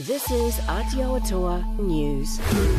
This is Aotearoa News.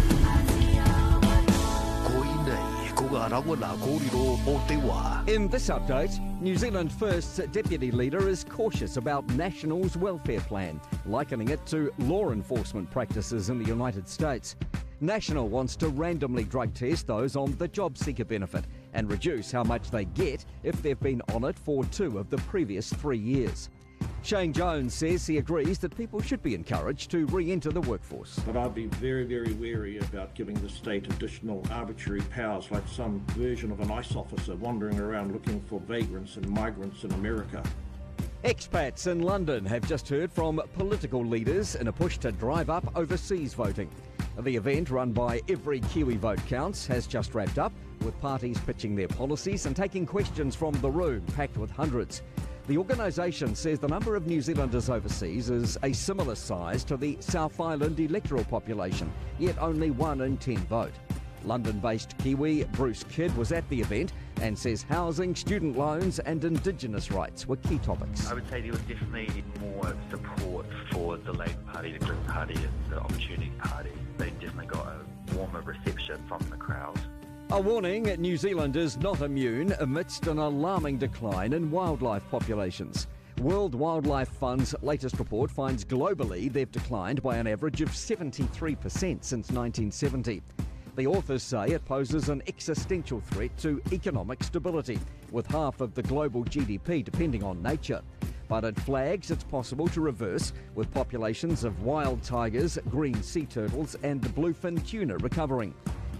In this update, New Zealand First's Deputy Leader is cautious about National's welfare plan, likening it to law enforcement practices in the United States. National wants to randomly drug test those on the job seeker benefit and reduce how much they get if they've been on it for 2 of the previous 3 years. Shane Jones says he agrees that people should be encouraged to re-enter the workforce. But I'd be very, very wary about giving the state additional arbitrary powers like some version of an ICE officer wandering around looking for vagrants and migrants in America. Expats in London have just heard from political leaders in a push to drive up overseas voting. The event, run by Every Kiwi Vote Counts, has just wrapped up, with parties pitching their policies and taking questions from the room, packed with hundreds. The organisation says the number of New Zealanders overseas is a similar size to the South Island electoral population, yet only 1 in 10 vote. London-based Kiwi Bruce Kidd was at the event and says housing, student loans and Indigenous rights were key topics. I would say there was definitely more support for the Labour Party, the Green Party and the Opportunity Party. They definitely got a warmer reception from the crowd. A warning, New Zealand is not immune amidst an alarming decline in wildlife populations. World Wildlife Fund's latest report finds globally they've declined by an average of 73% since 1970. The authors say it poses an existential threat to economic stability, with half of the global GDP depending on nature. But it flags it's possible to reverse, with populations of wild tigers, green sea turtles and bluefin tuna recovering.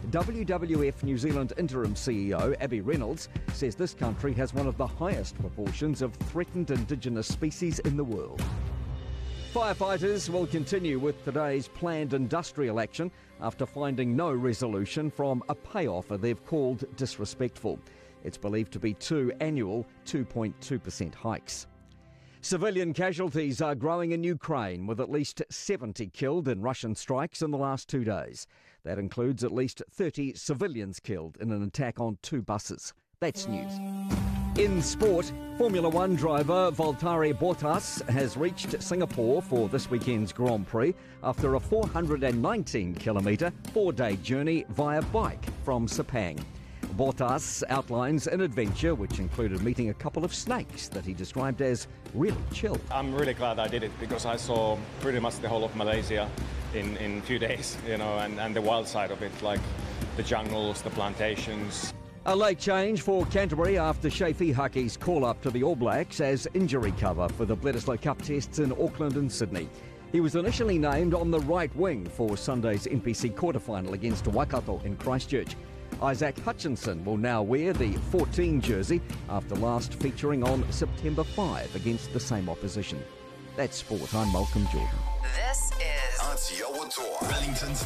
WWF New Zealand interim CEO Abby Reynolds says this country has one of the highest proportions of threatened Indigenous species in the world. Firefighters will continue with today's planned industrial action after finding no resolution from a pay offer they've called disrespectful. It's believed to be 2 annual 2.2% hikes. Civilian casualties are growing in Ukraine, with at least 70 killed in Russian strikes in the last 2 days. That includes at least 30 civilians killed in an attack on 2 buses. That's news. In sport, Formula One driver Valtteri Bottas has reached Singapore for this weekend's Grand Prix after a 419-kilometre, 4-day journey via bike from Sepang. Bottas outlines an adventure which included meeting a couple of snakes that he described as really chill. I'm really glad I did it because I saw pretty much the whole of Malaysia in a few days, and the wild side of it, like the jungles, the plantations. A late change for Canterbury after Shafi Haki's call-up to the All Blacks as injury cover for the Bledisloe Cup tests in Auckland and Sydney. He was initially named on the right wing for Sunday's NPC quarter-final against Waikato in Christchurch. Isaac Hutchinson will now wear the 14 jersey after last featuring on September 5 against the same opposition. That's sport. I'm Malcolm Jordan. This is Aotearoa Wellington's